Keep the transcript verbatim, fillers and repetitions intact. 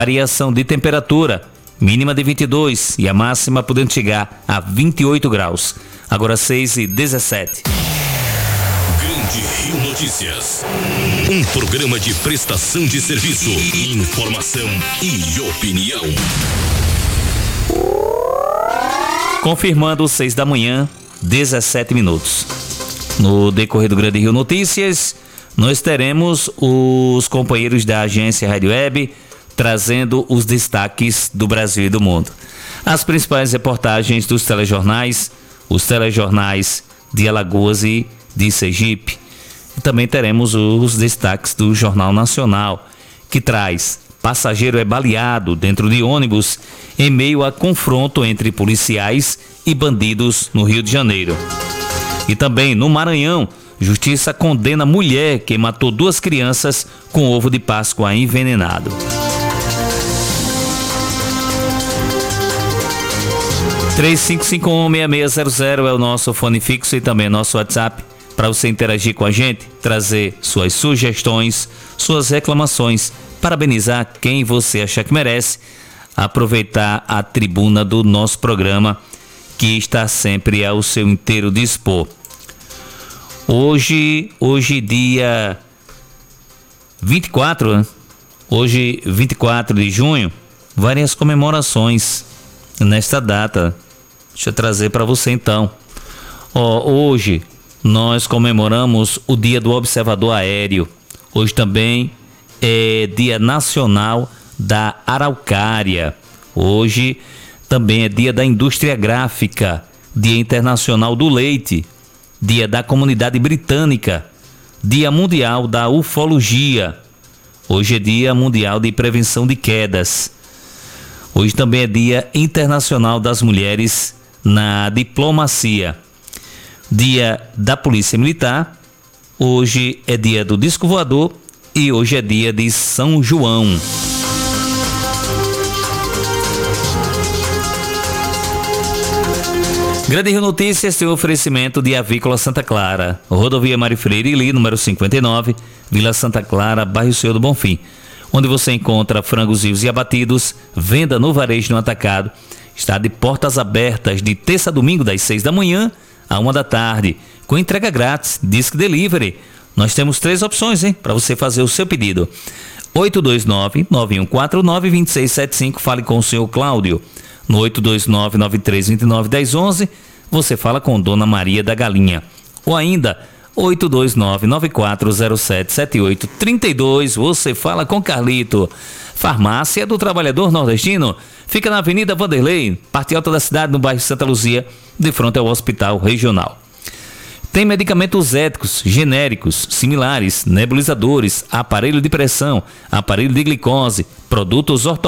Variação de temperatura, mínima de vinte e dois e a máxima podendo chegar a vinte e oito graus. Agora seis e dezessete. Grande Rio Notícias. Um programa de prestação de serviço, informação e opinião. Confirmando seis da manhã, dezessete minutos. No decorrer do Grande Rio Notícias, nós teremos os companheiros da agência Rádio Web trazendo os destaques do Brasil e do mundo. As principais reportagens dos telejornais, os telejornais de Alagoas e de Sergipe. E também teremos os destaques do Jornal Nacional, que traz: passageiro é baleado dentro de ônibus em meio a confronto entre policiais e bandidos no Rio de Janeiro. E também no Maranhão, justiça condena mulher que matou duas crianças com ovo de Páscoa envenenado. três cinco cinco um, seis seis zero zero é o nosso fone fixo e também nosso WhatsApp para você interagir com a gente, trazer suas sugestões, suas reclamações, parabenizar quem você achar que merece, aproveitar a tribuna do nosso programa que está sempre ao seu inteiro dispor. Hoje, hoje dia vinte e quatro, né? Hoje vinte e quatro de junho, várias comemorações nesta data. Deixa eu trazer para você então. Ó, hoje nós comemoramos o Dia do Observador Aéreo. Hoje também é Dia Nacional da Araucária. Hoje também é Dia da Indústria Gráfica, Dia Internacional do Leite, Dia da Comunidade Britânica, Dia Mundial da Ufologia. Hoje é Dia Mundial de Prevenção de Quedas. Hoje também é Dia Internacional das Mulheres na Diplomacia. Dia da Polícia Militar. Hoje é Dia do Disco Voador e hoje é Dia de São João. Grande Rio Notícias tem um oferecimento de Avícola Santa Clara, Rodovia Mário Freire Ili, número cinquenta e nove, Vila Santa Clara, bairro Senhor do Bonfim, onde você encontra frangos vivos e abatidos, venda no varejo no atacado. Está de portas abertas de terça a domingo das seis da manhã a uma da tarde, com entrega grátis, Disc Delivery. Nós temos três opções, hein, para você fazer o seu pedido. oito dois nove, nove um quatro nove, dois seis sete cinco, fale com o senhor Cláudio. No oito dois nove, nove três dois nove, um zero um um, você fala com Dona Maria da Galinha. Ou ainda, oito dois nove, nove quatro zero sete, sete oito três dois, você fala com Carlito. Farmácia do Trabalhador Nordestino fica na Avenida Vanderlei, parte alta da cidade, no bairro Santa Luzia, de frente ao Hospital Regional. Tem medicamentos éticos, genéricos, similares, nebulizadores, aparelho de pressão, aparelho de glicose, produtos ortopédicos,